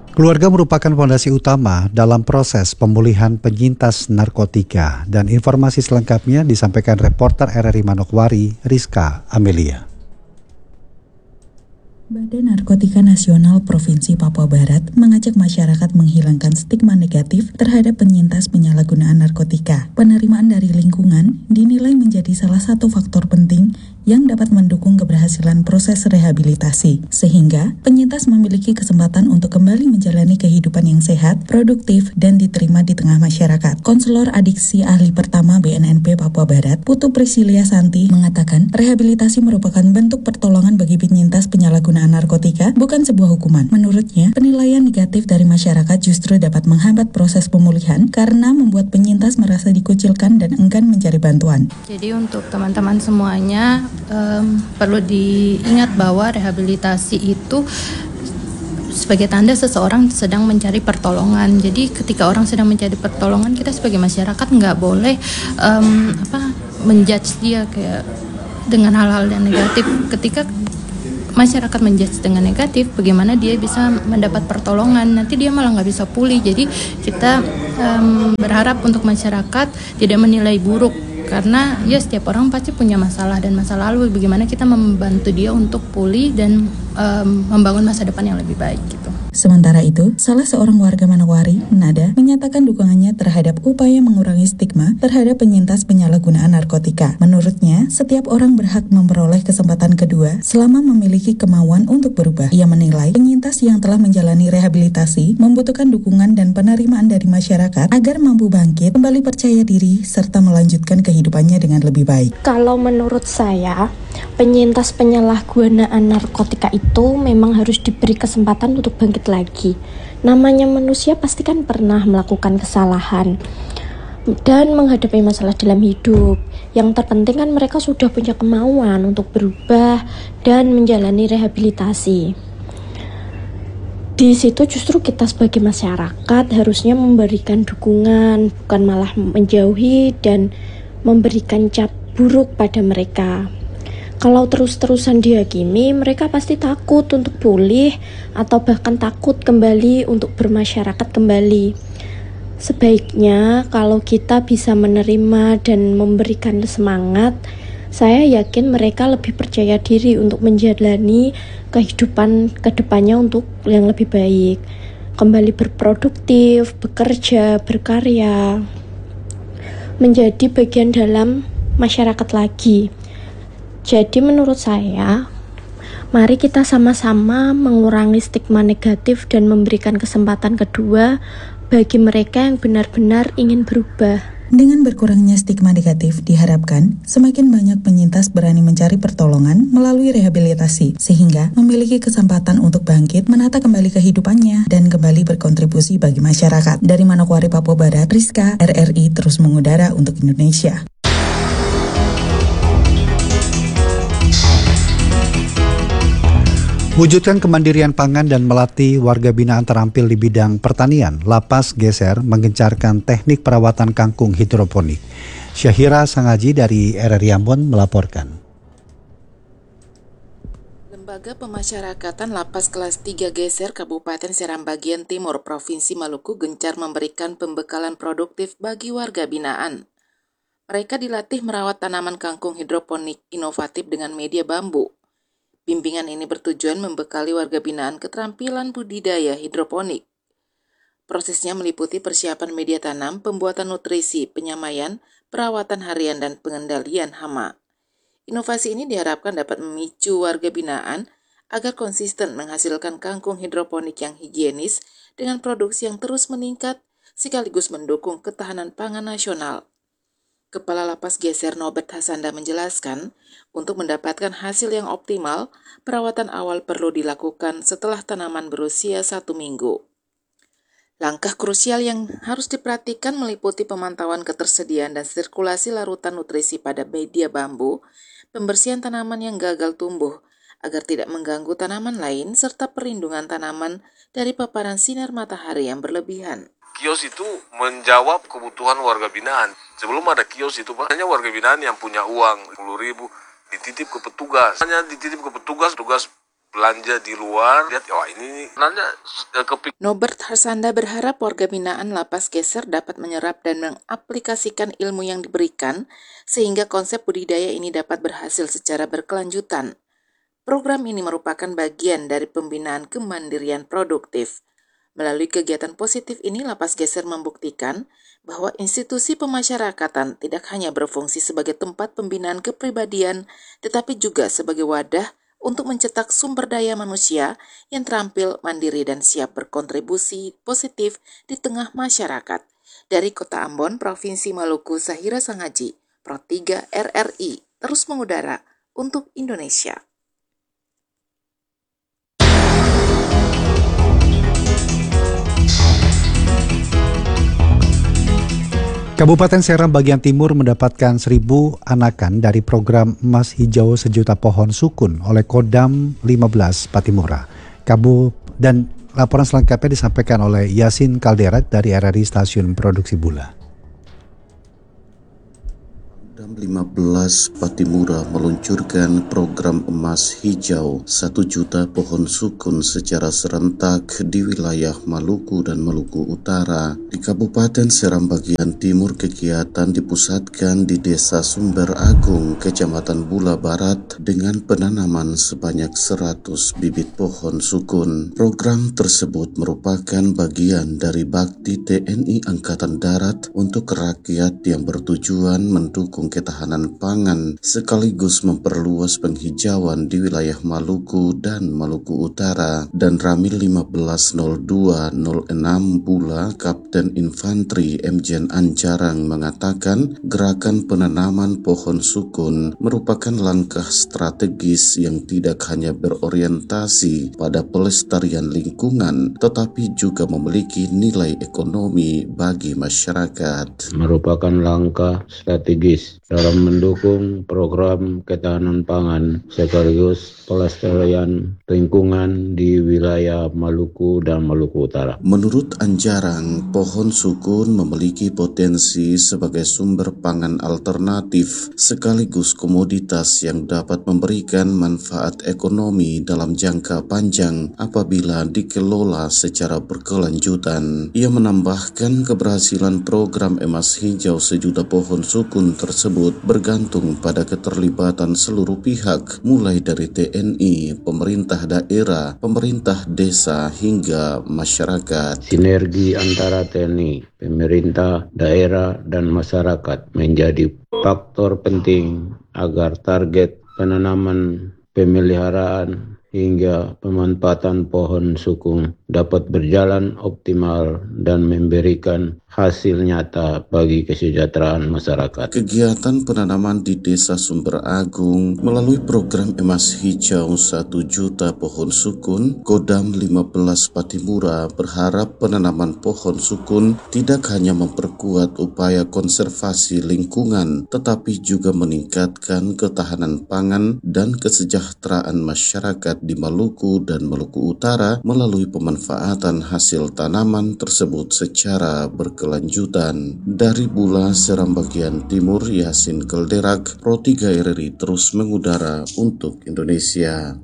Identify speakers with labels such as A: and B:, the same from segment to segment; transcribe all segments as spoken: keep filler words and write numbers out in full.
A: Keluarga merupakan fondasi utama dalam proses pemulihan penyintas narkotika, dan informasi selengkapnya disampaikan reporter R R I Manokwari, Rizka Amelia.
B: Badan Narkotika Nasional Provinsi Papua Barat mengajak masyarakat menghilangkan stigma negatif terhadap penyintas penyalahgunaan narkotika. Penerimaan dari lingkungan dinilai menjadi salah satu faktor penting yang dapat mendukung keberhasilan proses rehabilitasi, sehingga penyintas memiliki kesempatan untuk kembali menjalani kehidupan yang sehat, produktif, dan diterima di tengah masyarakat. Konselor adiksi ahli pertama B N N P Papua Barat, Putu Prisilia Santi, mengatakan rehabilitasi merupakan bentuk pertolongan bagi penyintas penyalahgunaan narkotika, bukan sebuah hukuman. Menurutnya, penilaian negatif dari masyarakat justru dapat menghambat proses pemulihan karena membuat penyintas merasa dikucilkan dan enggan mencari bantuan.
C: Jadi untuk teman-teman semuanya, um, perlu diingat bahwa rehabilitasi itu sebagai tanda seseorang sedang mencari pertolongan. Jadi ketika orang sedang mencari pertolongan, kita sebagai masyarakat nggak boleh um, apa menjudge dia kayak dengan hal-hal yang negatif. Ketika masyarakat menjudge dengan negatif, bagaimana dia bisa mendapat pertolongan, nanti dia malah nggak bisa pulih. Jadi kita um, berharap untuk masyarakat tidak menilai buruk, karena ya setiap orang pasti punya masalah dan masa lalu. Bagaimana kita membantu dia untuk pulih dan um, membangun masa depan yang lebih baik gitu.
B: Sementara itu, salah seorang warga Manokwari, Nada, menyatakan dukungannya terhadap upaya mengurangi stigma terhadap penyintas penyalahgunaan narkotika. Menurutnya, setiap orang berhak memperoleh kesempatan kedua selama memiliki kemauan untuk berubah. Ia menilai penyintas yang telah menjalani rehabilitasi membutuhkan dukungan dan penerimaan dari masyarakat agar mampu bangkit, kembali percaya diri, serta melanjutkan kehidupannya dengan lebih baik.
D: Kalau menurut saya, penyintas penyalahgunaan narkotika itu memang harus diberi kesempatan untuk bangkit lagi. Namanya manusia pasti kan pernah melakukan kesalahan dan menghadapi masalah dalam hidup. Yang terpenting kan mereka sudah punya kemauan untuk berubah dan menjalani rehabilitasi. Di situ justru kita sebagai masyarakat harusnya memberikan dukungan, bukan malah menjauhi dan memberikan cap buruk pada mereka. Kalau terus-terusan dihakimi, mereka pasti takut untuk pulih atau bahkan takut kembali untuk bermasyarakat kembali. Sebaiknya kalau kita bisa menerima dan memberikan semangat, saya yakin mereka lebih percaya diri untuk menjalani kehidupan kedepannya untuk yang lebih baik. Kembali berproduktif, bekerja, berkarya, menjadi bagian dalam masyarakat lagi. Jadi menurut saya, mari kita sama-sama mengurangi stigma negatif dan memberikan kesempatan kedua bagi mereka yang benar-benar ingin berubah.
B: Dengan berkurangnya stigma negatif, diharapkan semakin banyak penyintas berani mencari pertolongan melalui rehabilitasi, sehingga memiliki kesempatan untuk bangkit, menata kembali kehidupannya, dan kembali berkontribusi bagi masyarakat. Dari Manokwari, Papua Barat, Rizka, R R I terus mengudara untuk Indonesia.
A: Wujudkan kemandirian pangan dan melatih warga binaan terampil di bidang pertanian, Lapas Geser menggencarkan teknik perawatan kangkung hidroponik. Syahira Sangaji dari R R I Ambon melaporkan.
E: Lembaga Pemasyarakatan Lapas Kelas tiga Geser Kabupaten Seram Bagian Timur Provinsi Maluku gencar memberikan pembekalan produktif bagi warga binaan. Mereka dilatih merawat tanaman kangkung hidroponik inovatif dengan media bambu. Bimbingan ini bertujuan membekali warga binaan keterampilan budidaya hidroponik. Prosesnya meliputi persiapan media tanam, pembuatan nutrisi, penyamaian, perawatan harian, dan pengendalian hama. Inovasi ini diharapkan dapat memicu warga binaan agar konsisten menghasilkan kangkung hidroponik yang higienis dengan produksi yang terus meningkat sekaligus mendukung ketahanan pangan nasional. Kepala Lapas Geser Nobert Hasanda menjelaskan, untuk mendapatkan hasil yang optimal, perawatan awal perlu dilakukan setelah tanaman berusia satu minggu. Langkah krusial yang harus diperhatikan meliputi pemantauan ketersediaan dan sirkulasi larutan nutrisi pada media bambu, pembersihan tanaman yang gagal tumbuh agar tidak mengganggu tanaman lain, serta perlindungan tanaman dari paparan sinar matahari yang berlebihan.
F: Kios itu menjawab kebutuhan warga binaan. Sebelum ada kios itu, Pak, hanya warga binaan yang punya uang sepuluh ribu dititip ke petugas. Hanya dititip ke petugas, petugas belanja di luar, lihat, wah ini nanya kepik.
E: Nobert Harsanda berharap warga binaan Lapas Geser dapat menyerap dan mengaplikasikan ilmu yang diberikan sehingga konsep budidaya ini dapat berhasil secara berkelanjutan. Program ini merupakan bagian dari pembinaan kemandirian produktif. Melalui kegiatan positif ini, Lapas Geser membuktikan bahwa institusi pemasyarakatan tidak hanya berfungsi sebagai tempat pembinaan kepribadian, tetapi juga sebagai wadah untuk mencetak sumber daya manusia yang terampil, mandiri, dan siap berkontribusi positif di tengah masyarakat. Dari Kota Ambon, Provinsi Maluku, Syahira Sanghaji, Pro tiga R R I, terus mengudara untuk Indonesia.
A: Kabupaten Seram bagian timur mendapatkan seribu anakan dari program Emas Hijau Sejuta Pohon Sukun oleh Kodam lima belas Patimura. Kabu dan laporan selengkapnya disampaikan oleh Yasin Kalderat dari R R I Stasiun Produksi Bula.
G: Kodam lima belas Patimura meluncurkan program Emas Hijau satu juta pohon sukun secara serentak di wilayah Maluku dan Maluku Utara. Di Kabupaten Seram bagian timur, kegiatan dipusatkan di Desa Sumber Agung, Kecamatan Bula Barat dengan penanaman sebanyak seratus bibit pohon sukun. Program tersebut merupakan bagian dari bakti T N I Angkatan Darat untuk rakyat yang bertujuan mendukung ketahanan pangan sekaligus memperluas penghijauan di wilayah Maluku dan Maluku Utara. Dan Ramil lima belas nol dua nol enam Bula, Kapten Infanteri Mjen Anjarang mengatakan gerakan penanaman pohon sukun merupakan langkah strategis yang tidak hanya berorientasi pada pelestarian lingkungan tetapi juga memiliki nilai ekonomi bagi masyarakat.
H: Merupakan langkah strategis dalam mendukung program ketahanan pangan sekaligus pelestarian lingkungan di wilayah Maluku dan Maluku Utara.
G: Menurut Anjarang, pohon sukun memiliki potensi sebagai sumber pangan alternatif sekaligus komoditas yang dapat memberikan manfaat ekonomi dalam jangka panjang apabila dikelola secara berkelanjutan. Ia menambahkan keberhasilan program Emas Hijau Sejuta Pohon Sukun tersebut bergantung pada keterlibatan seluruh pihak, mulai dari T N I, pemerintah daerah, pemerintah desa, hingga masyarakat.
H: Sinergi antara T N I, pemerintah daerah, dan masyarakat menjadi faktor penting agar target penanaman, pemeliharaan, hingga pemanfaatan pohon sukun dapat berjalan optimal dan memberikan hasil nyata bagi kesejahteraan masyarakat.
G: Kegiatan penanaman di Desa Sumber Agung melalui program Emas Hijau satu juta pohon sukun, Kodam lima belas Patimura berharap penanaman pohon sukun tidak hanya memperkuat upaya konservasi lingkungan, tetapi juga meningkatkan ketahanan pangan dan kesejahteraan masyarakat di Maluku dan Maluku Utara melalui pemanfaatan hasil tanaman tersebut secara berkelanjutan. Dari Bula, Seram bagian timur, Yasin Kalderak, Pro tiga R R I terus mengudara untuk Indonesia.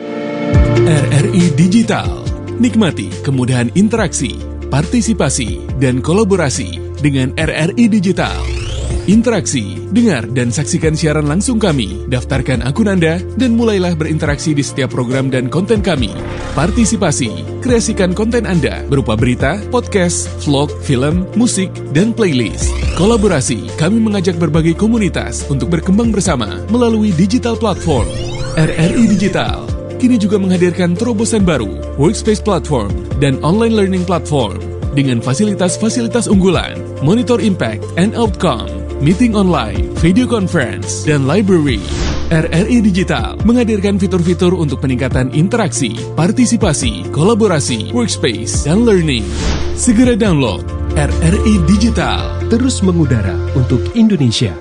I: R R I Digital, nikmati kemudahan interaksi, partisipasi, dan kolaborasi dengan R R I Digital. Interaksi, dengar dan saksikan siaran langsung kami, daftarkan akun Anda, dan mulailah berinteraksi di setiap program dan konten kami. Partisipasi, kreasikan konten Anda berupa berita, podcast, vlog, film, musik, dan playlist. Kolaborasi, kami mengajak berbagai komunitas untuk berkembang bersama melalui digital platform. R R I Digital kini juga menghadirkan terobosan baru, workspace platform, dan online learning platform dengan fasilitas-fasilitas unggulan, monitor impact and outcome, meeting online, video conference, dan library. R R I Digital menghadirkan fitur-fitur untuk peningkatan interaksi, partisipasi, kolaborasi, workspace, dan learning. Segera download R R I Digital.
J: Terus mengudara untuk Indonesia.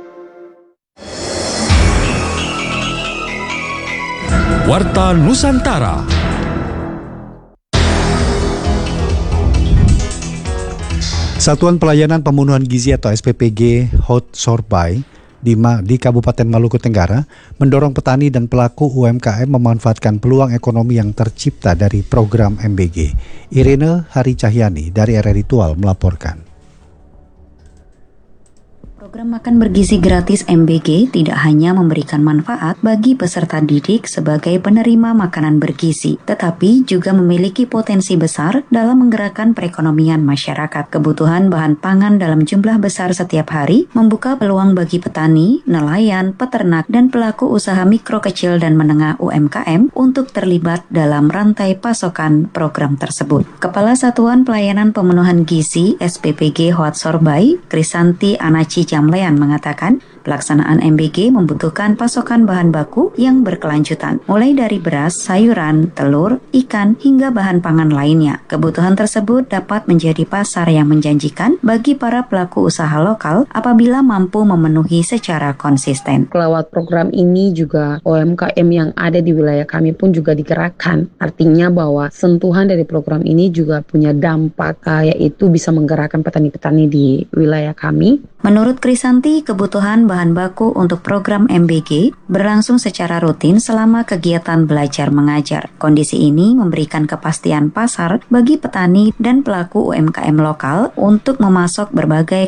J: Warta Nusantara.
A: Satuan Pelayanan Pemenuhan Gizi atau S P P G Hot Sorbai di, Ma, di Kabupaten Maluku Tenggara mendorong petani dan pelaku U M K M memanfaatkan peluang ekonomi yang tercipta dari program M B G. Irene Hari Cahyani dari R R I Tual melaporkan.
K: Program makan bergizi gratis M B G tidak hanya memberikan manfaat bagi peserta didik sebagai penerima makanan bergizi, tetapi juga memiliki potensi besar dalam menggerakkan perekonomian masyarakat. Kebutuhan bahan pangan dalam jumlah besar setiap hari membuka peluang bagi petani, nelayan, peternak, dan pelaku usaha mikro kecil dan menengah U M K M untuk terlibat dalam rantai pasokan program tersebut. Kepala Satuan Pelayanan Pemenuhan Gizi S P P G Hoat Sorbai, Krisanti Anaci Jamlean mengatakan, pelaksanaan M B G membutuhkan pasokan bahan baku yang berkelanjutan, mulai dari beras, sayuran, telur, ikan, hingga bahan pangan lainnya. Kebutuhan tersebut dapat menjadi pasar yang menjanjikan bagi para pelaku usaha lokal apabila mampu memenuhi secara konsisten.
L: Lewat program ini juga U M K M yang ada di wilayah kami pun juga digerakkan. Artinya bahwa sentuhan dari program ini juga punya dampak, yaitu bisa menggerakkan petani-petani di wilayah kami.
K: Menurut Krisanti, kebutuhan bahan baku untuk program M B G berlangsung secara rutin selama kegiatan belajar mengajar. Kondisi ini memberikan kepastian pasar bagi petani dan pelaku U M K M lokal untuk memasok berbagai